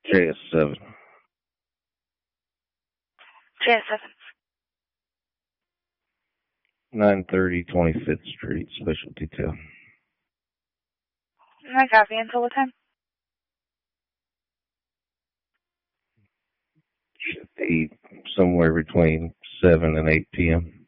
JS7. JS7. 930 25th Street, special detail. I copy. Until what time? Should be somewhere between 7 and 8 p.m.